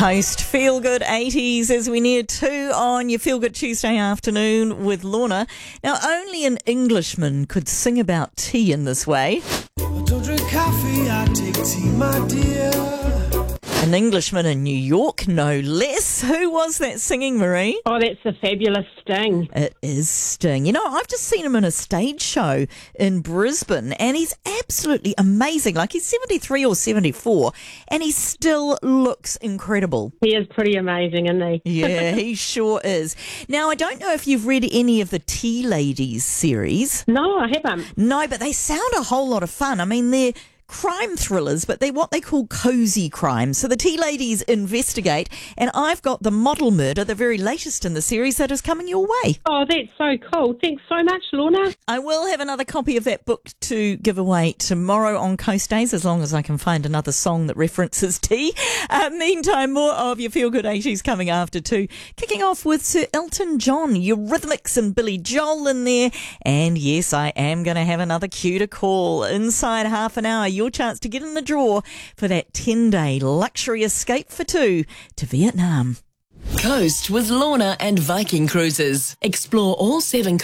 Coast Feel Good 80s as we near 2 on your Feel Good Tuesday afternoon with Lorna. Now, only an Englishman could sing about tea in this way. I don't drink coffee, I take tea, my dear. An Englishman in New York, no less. Who was that singing, Marie? Oh, that's the fabulous Sting. It is Sting. You know, I've just seen him in a stage show in Brisbane and he's absolutely amazing. Like, he's 73 or 74 and he still looks incredible. He is pretty amazing, isn't he? Yeah, he sure is. Now, I don't know if you've read any of the Tea Ladies series. No, I haven't. No, but they sound a whole lot of fun. I mean, they're crime thrillers, but they're what they call cosy crime. So the Tea Ladies investigate, and I've got The Model Murder, the very latest in the series, that is coming your way. Oh, that's so cool. Thanks so much, Lorna. I will have another copy of that book to give away tomorrow on Coast Days, as long as I can find another song that references tea. Meantime, more of your Feel Good 80s coming after 2. Kicking off with Sir Elton John, Eurythmics and Billy Joel in there. And yes, I am going to have another cue to call inside half an hour. Your chance to get in the draw for that 10-day luxury escape for 2 to Vietnam. Coast with Lorna and Viking Cruises. Explore all 7